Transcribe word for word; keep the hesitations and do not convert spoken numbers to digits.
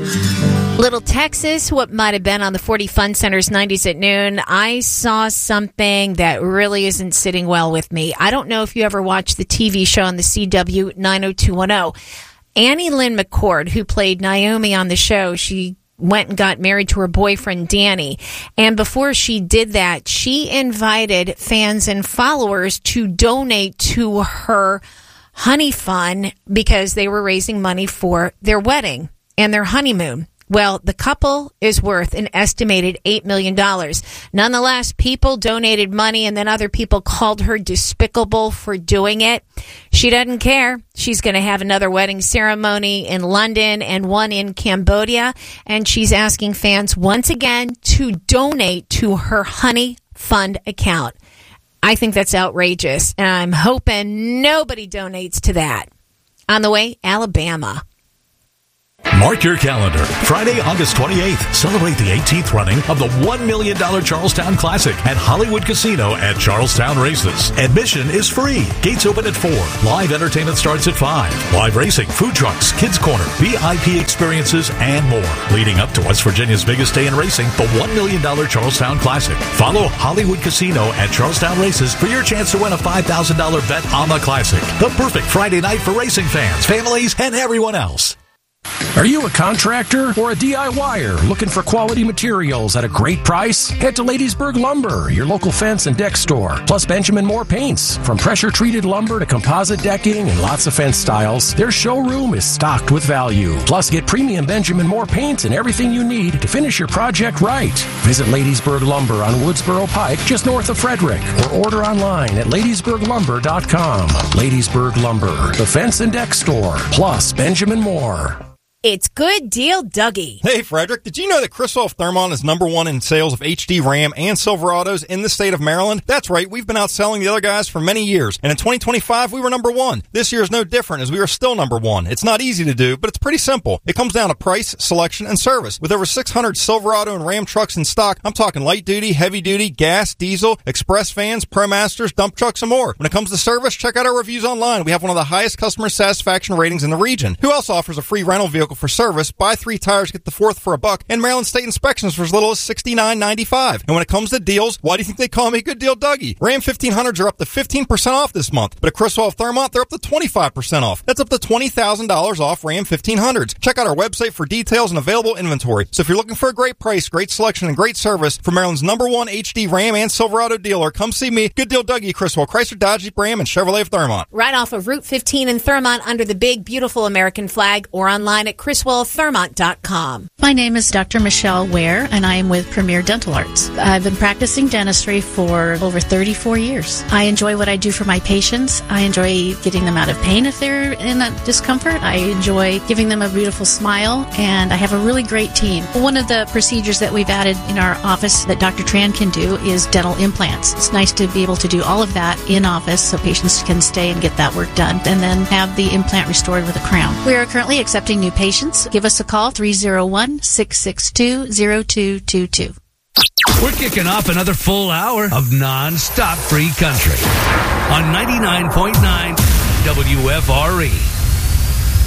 Little Texas, what might have been on the forty Fun Center's nineties at noon. I saw something that really isn't sitting well with me. I don't know if you ever watched the T V show on the C W nine oh two one oh. Annie Lynn McCord, who played Naomi on the show, she went and got married to her boyfriend, Danny. And before she did that, she invited fans and followers to donate to her honey fund because they were raising money for their wedding and their honeymoon. Well, the couple is worth an estimated eight million dollars. Nonetheless, people donated money, and then other people called her despicable for doing it. She doesn't care. She's going to have another wedding ceremony in London and one in Cambodia, and she's asking fans once again to donate to her honey fund account. I think that's outrageous, and I'm hoping nobody donates to that. On the way, Alabama. Mark your calendar. Friday, August twenty-eighth. Celebrate the eighteenth running of the one million dollars Charlestown Classic at Hollywood Casino at Charlestown Races. Admission is free. Gates open at four. Live entertainment starts at five. Live racing, food trucks, kids corner, V I P experiences, and more. Leading up to West Virginia's biggest day in racing, the one million dollars Charlestown Classic. Follow Hollywood Casino at Charlestown Races for your chance to win a five thousand dollars bet on the Classic. The perfect Friday night for racing fans, families, and everyone else. Are you a contractor or a DIYer looking for quality materials at a great price? Head to Ladiesburg Lumber, your local fence and deck store. Plus Benjamin Moore Paints. From pressure-treated lumber to composite decking and lots of fence styles, their showroom is stocked with value. Plus, get premium Benjamin Moore paints and everything you need to finish your project right. Visit Ladiesburg Lumber on Woodsboro Pike, just north of Frederick, or order online at ladiesburg lumber dot com. Ladiesburg Lumber, the fence and deck store. Plus Benjamin Moore. It's Good Deal Dougie. Hey, Frederick, did you know that Criswell Thermont is number one in sales of H D Ram and Silverados in the state of Maryland? That's right, we've been outselling the other guys for many years, and in twenty twenty-five, we were number one. This year is no different, as we are still number one. It's not easy to do, but it's pretty simple. It comes down to price, selection, and service. With over six hundred Silverado and Ram trucks in stock, I'm talking light duty, heavy duty, gas, diesel, express vans, ProMasters, dump trucks, and more. When it comes to service, check out our reviews online. We have one of the highest customer satisfaction ratings in the region. Who else offers a free rental vehicle for service? Buy three tires, get the fourth for a buck, and Maryland State inspections for as little as sixty-nine ninety-five. And when it comes to deals, why do you think they call me Good Deal Dougie? Ram fifteen hundreds are up to fifteen percent off this month, but at Criswell Thermont, they're up to twenty-five percent off. That's up to twenty thousand dollars off Ram fifteen hundreds. Check out our website for details and available inventory. So if you're looking for a great price, great selection, and great service from Maryland's number one H D Ram and Silverado dealer, come see me, Good Deal Dougie, Criswell, Chrysler, Dodge, Jeep, Ram, and Chevrolet of Thermont. Right off of Route fifteen in Thermont under the big, beautiful American flag, or online at criswell thermont dot com. My name is Doctor Michelle Ware, and I am with Premier Dental Arts. I've been practicing dentistry for over thirty-four years. I enjoy what I do for my patients. I enjoy getting them out of pain if they're in a discomfort. I enjoy giving them a beautiful smile, and I have a really great team. One of the procedures that we've added in our office that Doctor Tran can do is dental implants. It's nice to be able to do all of that in office so patients can stay and get that work done, and then have the implant restored with a crown. We are currently accepting new patients. Give us a call, three oh one, six six two, oh two two two. We're kicking off another full hour of non-stop free country on ninety-nine point nine W F R E.